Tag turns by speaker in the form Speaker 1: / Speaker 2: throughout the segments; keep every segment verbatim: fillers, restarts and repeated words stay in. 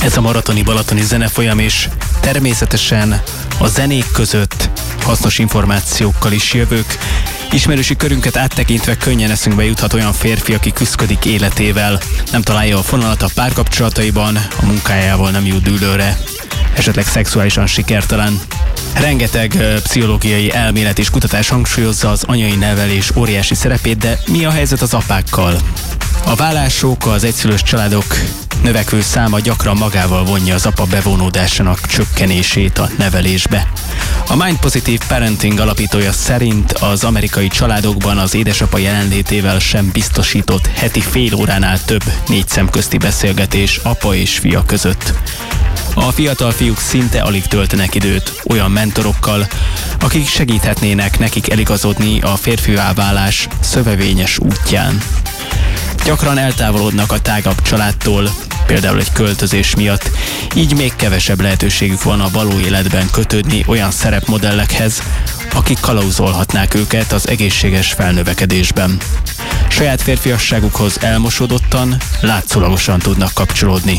Speaker 1: Ez a maratoni balatoni zenefolyam, és természetesen a zenék között hasznos információkkal is jövök. Ismerősi körünket áttekintve könnyen eszünkbe juthat olyan férfi, aki küszködik életével, nem találja a fonalat a párkapcsolataiban, a munkájával nem jut dűlőre, esetleg szexuálisan sikertelen. Rengeteg uh, pszichológiai elmélet és kutatás hangsúlyozza az anyai nevelés óriási szerepét, de mi a helyzet az apákkal? A vállások, az egyszülős családok növekvő száma gyakran magával vonja az apa bevonódásának csökkenését a nevelésbe. A Mind Positive Parenting alapítója szerint az amerikai családokban az édesapa jelenlétével sem biztosított heti fél óránál több négy szemközti beszélgetés apa és fia között. A fiatal fiúk szinte alig töltenek időt olyan mentorokkal, akik segíthetnének nekik eligazodni a férfivá válás szövevényes útján. Gyakran eltávolodnak a tágabb családtól, például egy költözés miatt, így még kevesebb lehetőségük van a való életben kötődni olyan szerepmodellekhez, akik kalauzolhatnák őket az egészséges felnövekedésben. Saját férfiasságukhoz elmosódottan, látszólagosan tudnak kapcsolódni.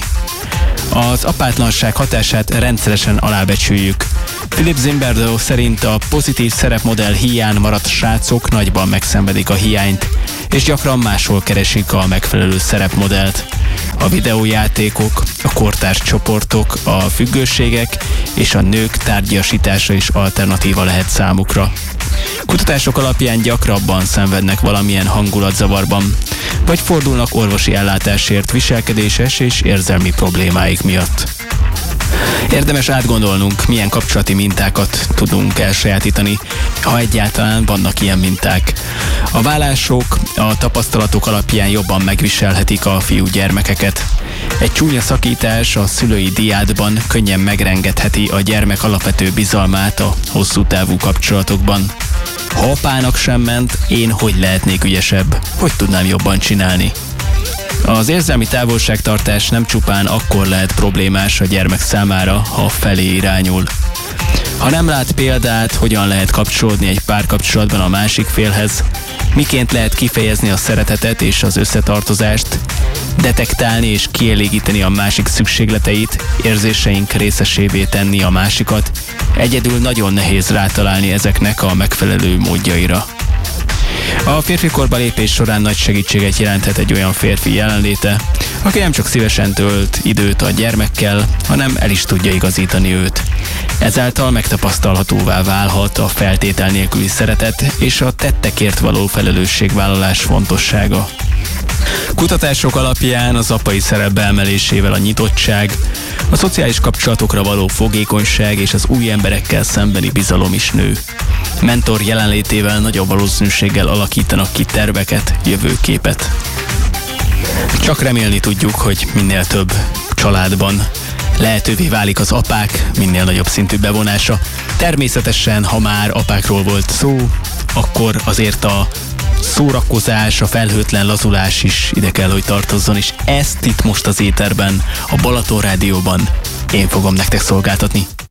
Speaker 1: Az apátlanság hatását rendszeresen alábecsüljük. Philip Zimbardo szerint a pozitív szerepmodell hiány maradt srácok nagyban megszenvedik a hiányt, és gyakran máshol keresik a megfelelő szerepmodellt. A videójátékok, a kortárs csoportok, a függőségek és a nők tárgyasítása is alternatíva lehet számukra. Kutatások alapján gyakrabban szenvednek valamilyen hangulatzavarban, vagy fordulnak orvosi ellátásért viselkedéses és érzelmi problémáik miatt. Érdemes átgondolnunk, milyen kapcsolati mintákat tudunk elsajátítani, ha egyáltalán vannak ilyen minták. A vállások a tapasztalatok alapján jobban megviselhetik a fiúgyermekeket. Egy csúnya szakítás a szülői diádban könnyen megrengetheti a gyermek alapvető bizalmát a hosszú távú kapcsolatokban. Ha apának sem ment, én hogy lehetnék ügyesebb? Hogy tudnám jobban csinálni? Az érzelmi távolságtartás nem csupán akkor lehet problémás a gyermek számára, ha felé irányul. Ha nem lát példát, hogyan lehet kapcsolódni egy párkapcsolatban a másik félhez, miként lehet kifejezni a szeretetet és az összetartozást, detektálni és kielégíteni a másik szükségleteit, érzéseink részesévé tenni a másikat, egyedül nagyon nehéz rátalálni ezeknek a megfelelő módjaira. A férfikorba lépés során nagy segítséget jelenthet egy olyan férfi jelenléte, aki nem csak szívesen tölt időt a gyermekkel, hanem el is tudja igazítani őt. Ezáltal megtapasztalhatóvá válhat a feltétel nélküli szeretet és a tettekért való felelősségvállalás fontossága. Kutatások alapján az apai szerep beemelésével a nyitottság, a szociális kapcsolatokra való fogékonyság és az új emberekkel szembeni bizalom is nő. Mentor jelenlétével nagyobb valószínűséggel alakítanak ki terveket, jövőképet. Csak remélni tudjuk, hogy minél több családban lehetővé válik az apák minél nagyobb szintű bevonása. Természetesen, ha már apákról volt szó, akkor azért a szórakozás, a felhőtlen lazulás is ide kell, hogy tartozzon, és ezt itt most az éterben, a Balaton Rádióban én fogom nektek szolgáltatni.